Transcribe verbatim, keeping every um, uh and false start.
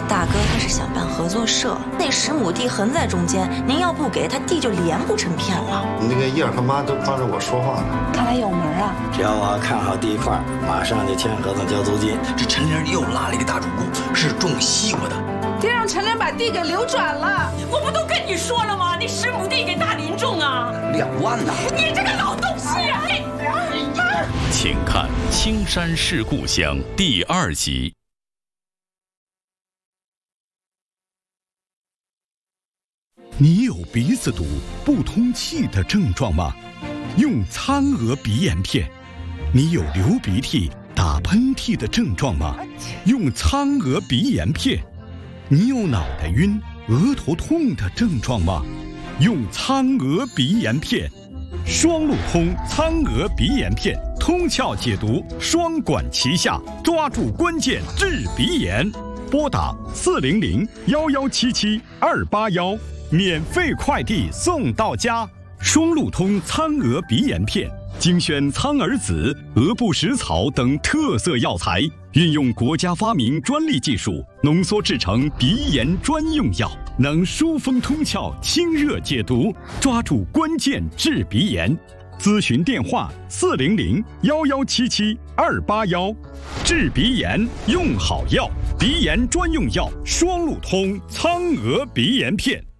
大哥他是想办合作社，那十亩地横在中间，您要不给他地就连不成片了。 那个叶儿他妈都帮着我说话呢， 看来有门啊！ 只要我看好地块，马上就签合同交租金。 这陈玲又拉了一个大主顾，是种西瓜的。 爹让陈玲把地给流转了， 我不都跟你说了吗？那十亩地给大林种啊， 两万呐！ 你这个老东西啊！你， 请看《青山是故乡》第二集。 你有鼻子堵、不通气的症状吗？用苍娥鼻炎片。你有流鼻涕、打喷嚏的症状吗？用苍娥鼻炎片。你有脑袋晕、额头痛的症状吗？用苍娥鼻炎片。双路通苍娥鼻炎片，通窍解毒，双管齐下，抓住关键治鼻炎。拨打四零零幺幺七七二八幺。免费快递送到家。双路通苍娥鼻炎片，精选苍耳子、鹅不食草等特色药材，运用国家发明专利技术，浓缩制成鼻炎专用药，能疏风通窍、清热解毒，抓住关键治鼻炎。咨询电话：四零零幺幺七七二八幺。治鼻炎用好药，鼻炎专用药双路通苍娥鼻炎片。